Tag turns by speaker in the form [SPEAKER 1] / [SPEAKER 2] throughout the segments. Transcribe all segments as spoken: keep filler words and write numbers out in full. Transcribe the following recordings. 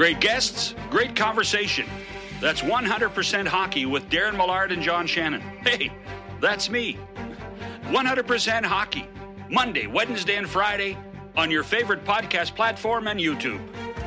[SPEAKER 1] Great guests, great conversation. That's one hundred percent Hockey with Darren Millard and John Shannon. Hey, that's me. one hundred percent Hockey, Monday, Wednesday, and Friday on your favorite podcast platform and YouTube.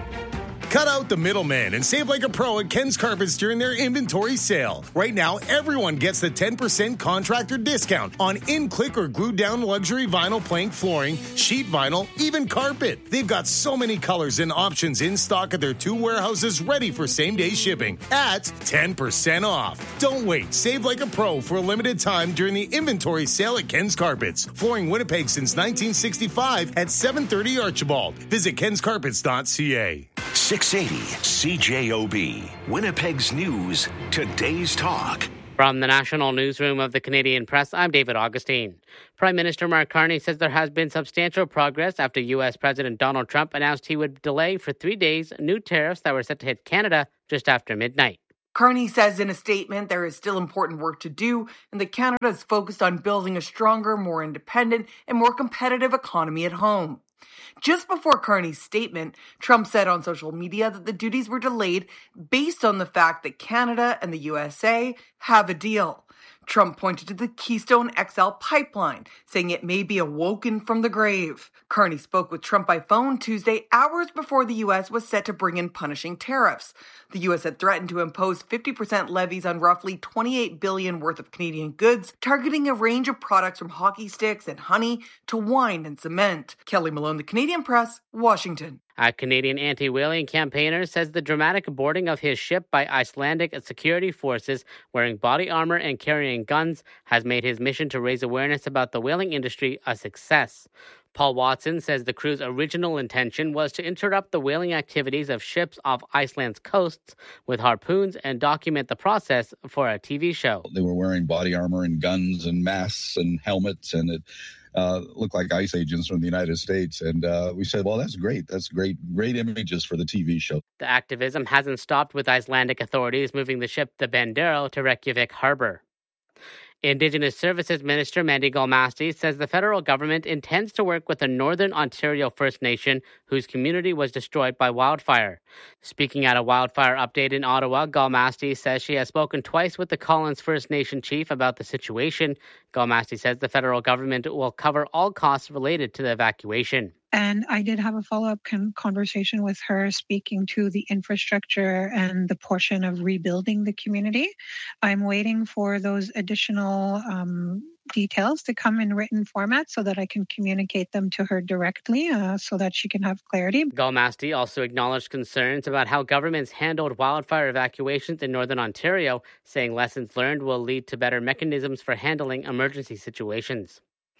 [SPEAKER 2] Cut out the middleman and save like a pro at Ken's Carpets during their inventory sale. Right now, everyone gets the ten percent contractor discount on in-click or glued-down luxury vinyl plank flooring, sheet vinyl, even carpet. They've got so many colors and options in stock at their two warehouses ready for same-day shipping at ten percent off. Don't wait. Save like a pro for a limited time during the inventory sale at Ken's Carpets. Flooring Winnipeg since nineteen sixty-five at seven thirty Archibald. Visit kens carpets dot c a.
[SPEAKER 3] six eighty C J O B, Winnipeg's News, today's talk.
[SPEAKER 4] From the National Newsroom of the Canadian Press, I'm David Augustine. Prime Minister Mark Carney says there has been substantial progress after U S. President Donald Trump announced he would delay for three days new tariffs that were set to hit Canada just after midnight.
[SPEAKER 5] Carney says in a statement there is still important work to do and that Canada is focused on building a stronger, more independent, and more competitive economy at home. Just before Carney's statement, Trump said on social media that the duties were delayed based on the fact that Canada and the U S A have a deal. Trump pointed to the Keystone X L pipeline, saying it may be awoken from the grave. Carney spoke with Trump by phone Tuesday, hours before the U S was set to bring in punishing tariffs. The U S had threatened to impose fifty percent levies on roughly twenty-eight billion dollars worth of Canadian goods, targeting a range of products from hockey sticks and honey to wine and cement. Kelly Malone, The Canadian Press, Washington.
[SPEAKER 4] A Canadian anti-whaling campaigner says the dramatic boarding of his ship by Icelandic security forces wearing body armor and carrying guns has made his mission to raise awareness about the whaling industry a success. Paul Watson says the crew's original intention was to interrupt the whaling activities of ships off Iceland's coasts with harpoons and document the process for a T V show.
[SPEAKER 6] They were wearing body armor and guns and masks and helmets, and it uh, looked like ICE agents from the United States. And uh, we said, well, that's great. That's great, great images for the T V show.
[SPEAKER 4] The activism hasn't stopped, with Icelandic authorities moving the ship the Bandero to Reykjavik harbor. Indigenous Services Minister Mandy Galmasti says the federal government intends to work with the Northern Ontario First Nation, whose community was destroyed by wildfire. Speaking at a wildfire update in Ottawa, Galmasti says she has spoken twice with the Collins First Nation chief about the situation. Galmasti says the federal government will cover all costs related to the evacuation.
[SPEAKER 7] And I did have a follow-up con- conversation with her, speaking to the infrastructure and the portion of rebuilding the community. I'm waiting for those additional um, details to come in written format so that I can communicate them to her directly uh, so that she can have clarity.
[SPEAKER 4] Galmasti also acknowledged concerns about how governments handled wildfire evacuations in Northern Ontario, saying lessons learned will lead to better mechanisms for handling emergency situations.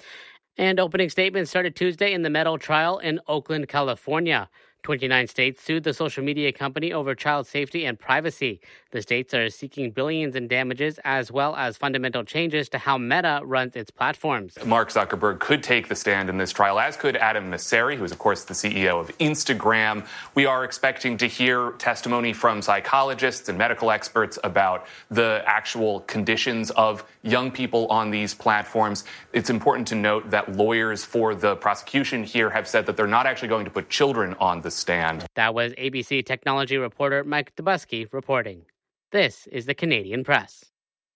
[SPEAKER 4] And opening statements started Tuesday in the Meadow trial in Oakland, California. twenty-nine states sued the social media company over child safety and privacy. The states are seeking billions in damages as well as fundamental changes to how Meta runs its platforms.
[SPEAKER 8] Mark Zuckerberg could take the stand in this trial, as could Adam Mosseri, who is, of course, the C E O of Instagram. We are expecting to hear testimony from psychologists and medical experts about the actual conditions of young people on these platforms. It's important to note that lawyers for the prosecution here have said that they're not actually going to put children on the stand.
[SPEAKER 4] That was A B C technology reporter Mike Dubusky reporting. This is the Canadian Press.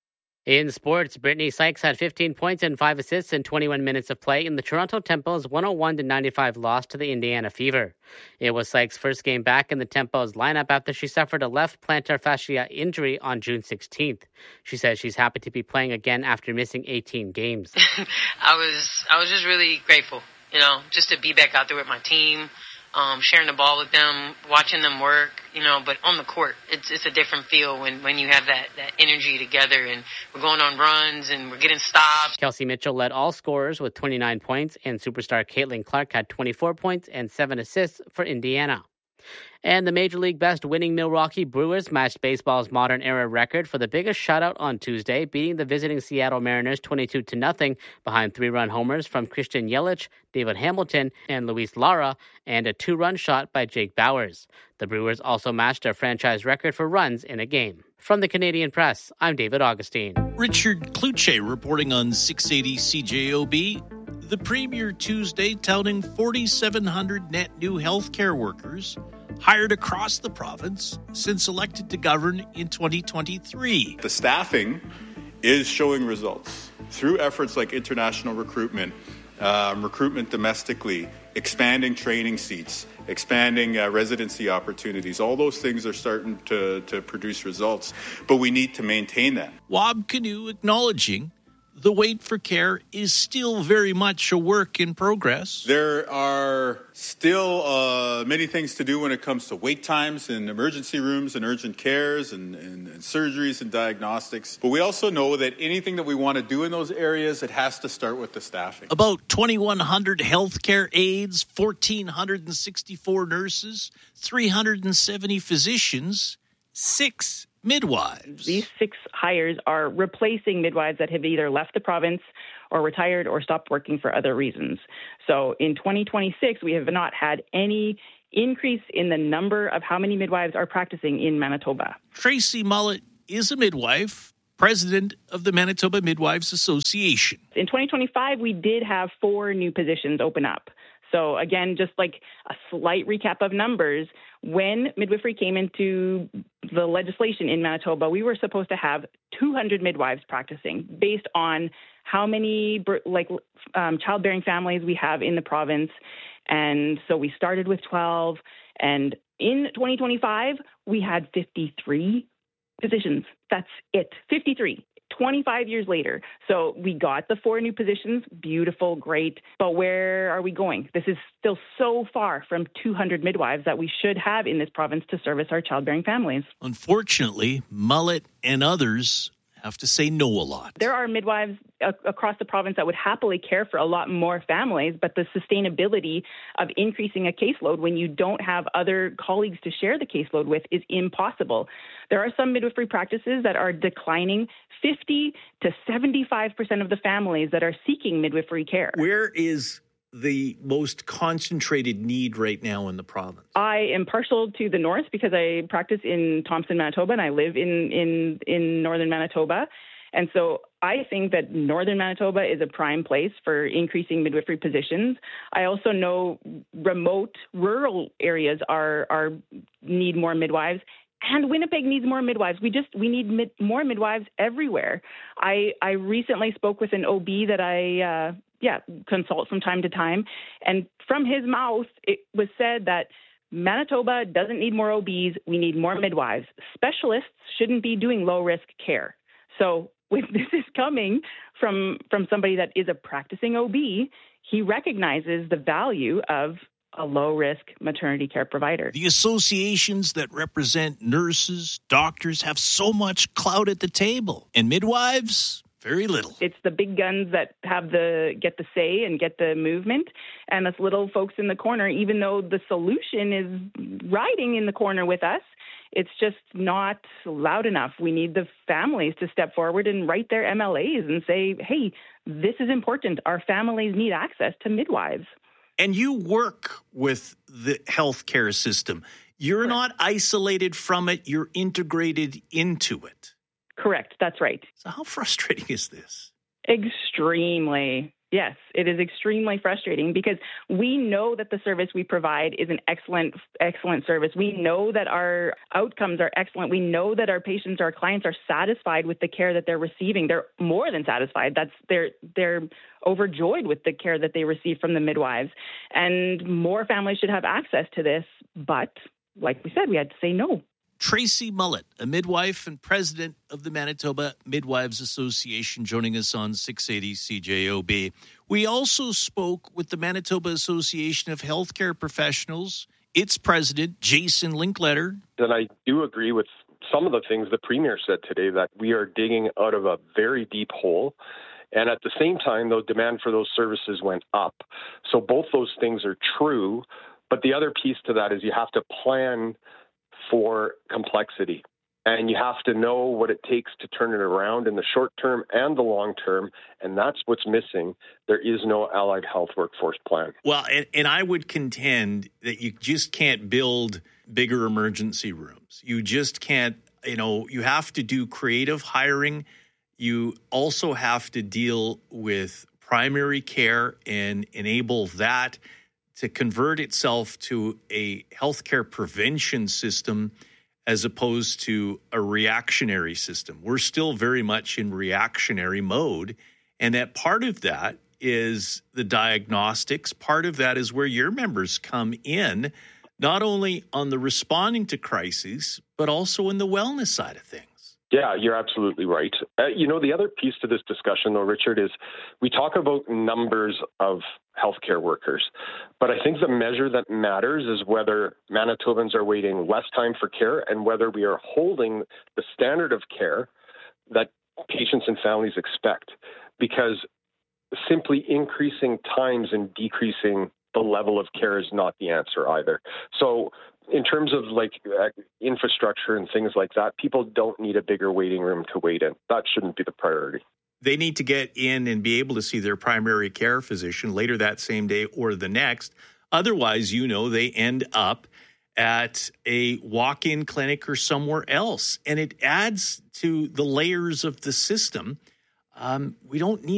[SPEAKER 4] In sports, Brittany Sykes had fifteen points and five assists in twenty-one minutes of play in the Toronto Tempo's one oh one to ninety-five loss to the Indiana Fever. It was Sykes' first game back in the Tempo's lineup after she suffered a left plantar fascia injury on June sixteenth. She says she's happy to be playing again after missing eighteen games.
[SPEAKER 9] I was I was just really grateful, you know, just to be back out there with my team. Um, sharing the ball with them, watching them work, you know, but on the court, it's it's a different feel when, when you have that, that energy together and we're going on runs and we're getting stops.
[SPEAKER 4] Kelsey Mitchell led all scorers with twenty-nine points, and superstar Caitlin Clark had twenty-four points and seven assists for Indiana. And the Major League Best winning Milwaukee Brewers matched baseball's modern era record for the biggest shutout on Tuesday, beating the visiting Seattle Mariners twenty-two to nothing behind three-run homers from Christian Yelich, David Hamilton, and Luis Lara, and a two-run shot by Jake Bauers. The Brewers also matched their franchise record for runs in a game. From the Canadian Press, I'm David Augustine.
[SPEAKER 10] Richard Kluche reporting on six eighty C J O B. The Premier Tuesday touting forty-seven hundred net new healthcare workers hired across the province since elected to govern in twenty twenty-three.
[SPEAKER 11] The staffing is showing results through efforts like international recruitment, um, recruitment domestically, expanding training seats, expanding uh, residency opportunities. All those things are starting to, to produce results, but we need to maintain that.
[SPEAKER 10] Wab Kinew acknowledging the wait for care is still very much a work in progress.
[SPEAKER 11] There are still uh, many things to do when it comes to wait times in emergency rooms and urgent cares and, and, and surgeries and diagnostics. But we also know that anything that we want to do in those areas, it has to start with the staffing.
[SPEAKER 10] About twenty-one hundred healthcare aides, one thousand four hundred sixty-four nurses, three hundred seventy physicians, six midwives.
[SPEAKER 12] These six hires are replacing midwives that have either left the province or retired or stopped working for other reasons. So in twenty twenty-six, we have not had any increase in the number of how many midwives are practicing in Manitoba.
[SPEAKER 10] Tracy Mullet is a midwife, president of the Manitoba Midwives Association.
[SPEAKER 12] In twenty twenty-five, we did have four new positions open up. So again, just like a slight recap of numbers, when midwifery came into the legislation in Manitoba, we were supposed to have two hundred midwives practicing based on how many like um, childbearing families we have in the province. And so we started with twelve. And in twenty twenty-five, we had fifty-three positions. That's it, fifty-three. twenty-five years later. So we got the four new positions. Beautiful, great. But where are we going? This is still so far from two hundred midwives that we should have in this province to service our childbearing families.
[SPEAKER 10] Unfortunately, Mullet and others have to say no a lot.
[SPEAKER 12] There are midwives a- across the province that would happily care for a lot more families, but the sustainability of increasing a caseload when you don't have other colleagues to share the caseload with is impossible. There are some midwifery practices that are declining. fifty to seventy-five percent of the families that are seeking midwifery care.
[SPEAKER 13] Where is the most concentrated need right now in the province?
[SPEAKER 12] I am partial to the north because I practice in Thompson, Manitoba, and I live in, in, in northern Manitoba. And so I think that northern Manitoba is a prime place for increasing midwifery positions. I also know remote rural areas are, are need more midwives. And Winnipeg needs more midwives. We just we need mid, more midwives everywhere. I I recently spoke with an O B that I uh, yeah consult from time to time, and from his mouth it was said that Manitoba doesn't need more O Bs. We need more midwives. Specialists shouldn't be doing low risk care. So if this is coming from from somebody that is a practicing O B, he recognizes the value of a low-risk maternity care provider.
[SPEAKER 10] The associations that represent nurses, doctors have so much clout at the table, and midwives, very little.
[SPEAKER 12] It's the big guns that have the get the say and get the movement, and us little folks in the corner, even though the solution is riding in the corner with us, it's just not loud enough. We need the families to step forward and write their M L As and say, hey, this is important. Our families need access to midwives.
[SPEAKER 13] And you work with the healthcare system. You're
[SPEAKER 12] Correct.
[SPEAKER 13] Not isolated from it. You're integrated into it.
[SPEAKER 12] Correct. That's right.
[SPEAKER 13] So how frustrating is this?
[SPEAKER 12] Extremely. Yes, it is extremely frustrating because we know that the service we provide is an excellent, excellent service. We know that our outcomes are excellent. We know that our patients, our clients are satisfied with the care that they're receiving. They're more than satisfied. That's they're they're overjoyed with the care that they receive from the midwives. And more families should have access to this. But like we said, we had to say no.
[SPEAKER 10] Tracy Mullet, a midwife and president of the Manitoba Midwives Association, joining us on six eighty C J O B. We also spoke with the Manitoba Association of Healthcare Professionals, its president, Jason Linkletter.
[SPEAKER 14] And I do agree with some of the things the Premier said today, that we are digging out of a very deep hole. And at the same time, though, demand for those services went up. So both those things are true. But the other piece to that is you have to plan for complexity. And you have to know what it takes to turn it around in the short term and the long term. And that's what's missing. There is no allied health workforce plan.
[SPEAKER 13] Well, and, and I would contend that you just can't build bigger emergency rooms. You just can't, you know, you have to do creative hiring. You also have to deal with
[SPEAKER 10] primary care and enable that to convert itself to a healthcare prevention system as opposed to a reactionary system. We're still very much in reactionary mode, and that part of that is the diagnostics. Part of that is where your members come in, not only on the responding to crises, but also in the wellness side of things.
[SPEAKER 14] Yeah, you're absolutely right. Uh, you know, the other piece to this discussion, though, Richard, is we talk about numbers of healthcare workers, but I think the measure that matters is whether Manitobans are waiting less time for care and whether we are holding the standard of care that patients and families expect, because simply increasing times and decreasing the level of care is not the answer either. So in terms of like uh, infrastructure and things like that, people don't need a bigger waiting room to wait in. That shouldn't be the priority.
[SPEAKER 10] They need to get in and be able to see their primary care physician later that same day or the next. Otherwise, you know, they end up at a walk-in clinic or somewhere else. And it adds to the layers of the system. Um, we don't need